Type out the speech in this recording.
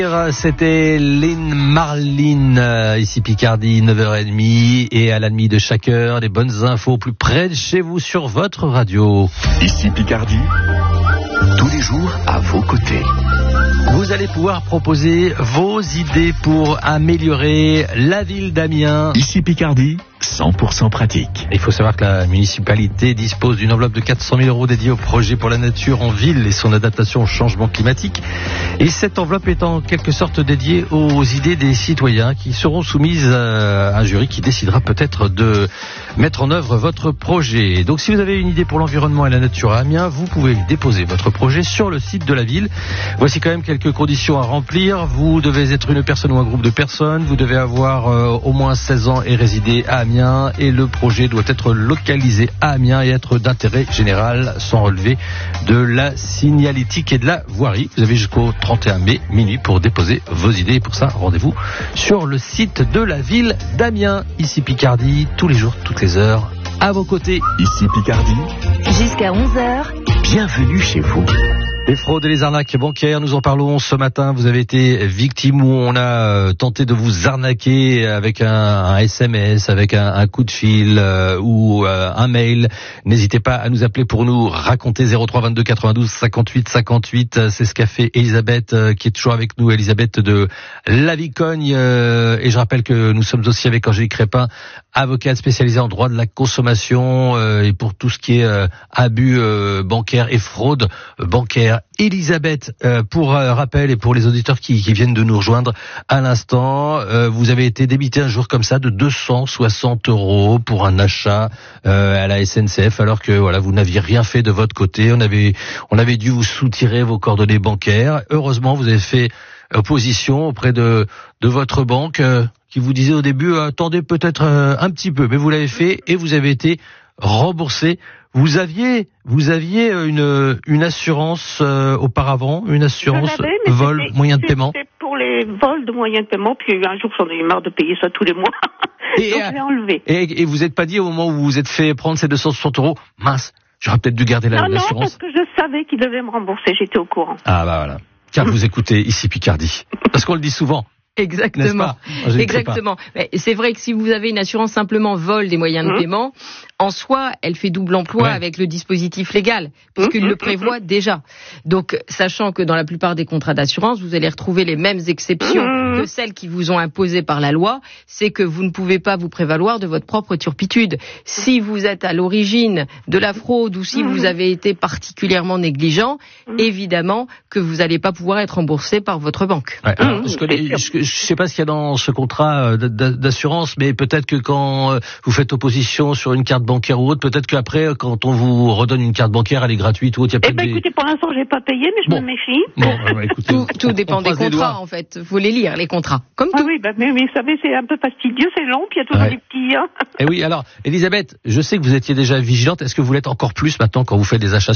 C'était Lynn Marlin, ici Picardie, 9h30, et à la nuit de chaque heure, les bonnes infos plus près de chez vous sur votre radio. Ici Picardie, tous les jours à vos côtés. Vous allez pouvoir proposer vos idées pour améliorer la ville d'Amiens. Ici Picardie, 100% pratique. Il faut savoir que la municipalité dispose d'une enveloppe de 400 000 € dédiée au projet pour la nature en ville et son adaptation au changement climatique. Et cette enveloppe est en quelque sorte dédiée aux idées des citoyens qui seront soumises à un jury qui décidera peut-être de mettre en œuvre votre projet. Donc si vous avez une idée pour l'environnement et la nature à Amiens, vous pouvez déposer votre projet sur le site de la ville. Voici quand même quelques conditions à remplir. Vous devez être une personne ou un groupe de personnes. Vous devez avoir au moins 16 ans et résider à Amiens. Et le projet doit être localisé à Amiens et être d'intérêt général sans relever de la signalétique et de la voirie. Vous avez jusqu'au 31 mai, minuit, pour déposer vos idées. Et pour ça, rendez-vous sur le site de la ville d'Amiens. Ici Picardie, tous les jours, toutes les heures, à vos côtés. Ici Picardie, jusqu'à 11h. Bienvenue chez vous. Les fraudes et les arnaques bancaires, nous en parlons ce matin. Vous avez été victime ou on a tenté de vous arnaquer avec un SMS, avec un coup de fil ou un mail. N'hésitez pas à nous appeler pour nous raconter 03 22 92 58 58. C'est ce qu'a fait Elisabeth qui est toujours avec nous, Elisabeth de La Vicogne. Et je rappelle que nous sommes aussi avec Angélique Crépin, avocate spécialisée en droit de la consommation et pour tout ce qui est abus bancaire et fraude bancaire. Elisabeth, pour rappel et pour les auditeurs qui viennent de nous rejoindre à l'instant, vous avez été débité un jour comme ça de 260 € pour un achat à la SNCF, alors que voilà, vous n'aviez rien fait de votre côté. On avait dû vous soutirer vos coordonnées bancaires. Heureusement, vous avez fait opposition auprès de votre banque qui vous disait au début attendez peut-être un petit peu, mais vous l'avez fait et vous avez été remboursé. Vous aviez une assurance auparavant, une assurance vol, moyen de paiement. C'était pour les vols de moyens de paiement, puis un jour j'en ai eu marre de payer ça tous les mois, donc je l'ai enlevé. Et vous n'êtes pas dit au moment où vous vous êtes fait prendre ces 260 €, mince, j'aurais peut-être dû garder l'assurance. Non, parce que je savais qu'il devait me rembourser, j'étais au courant. Ah bah voilà, car vous écoutez ici Picardie, parce qu'on le dit souvent. Exactement. Exactement. Mais c'est vrai que si vous avez une assurance simplement vol des moyens de paiement, en soi, elle fait double emploi avec le dispositif légal, puisqu'il le prévoit déjà. Donc, sachant que dans la plupart des contrats d'assurance, vous allez retrouver les mêmes exceptions que celles qui vous ont imposées par la loi, c'est que vous ne pouvez pas vous prévaloir de votre propre turpitude. Si vous êtes à l'origine de la fraude ou si vous avez été particulièrement négligent, évidemment que vous n'allez pas pouvoir être remboursé par votre banque. Ouais, alors, je sais pas ce qu'il y a dans ce contrat d'assurance, mais peut-être que quand vous faites opposition sur une carte bancaire ou autre, peut-être qu'après, quand on vous redonne une carte bancaire, elle est gratuite ou autre. Écoutez, pour l'instant, j'ai pas payé, mais je me méfie. Bon, écoutez, tout dépend des contrats, en fait. Faut les lire, les contrats. Comme tout. Oui, mais vous savez, c'est un peu fastidieux, c'est long, puis il y a toujours des petits. Et oui, alors, Elisabeth, je sais que vous étiez déjà vigilante. Est-ce que vous l'êtes encore plus maintenant quand vous faites des achats